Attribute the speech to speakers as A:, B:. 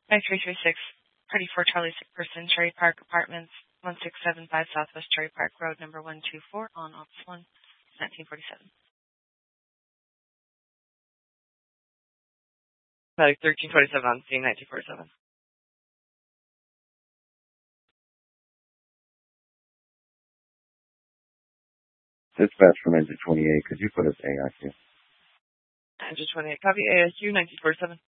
A: 5336, Party 4 Charlie, sick person, Cherry Park Apartments, 1675 Southwest Cherry Park Road, number 124, on Office 1, 1947. Medic 1327 on scene, 1947.
B: Dispatch from engine 28, could you put us AIQ?
A: Engine 28, copy AIQ, 1947.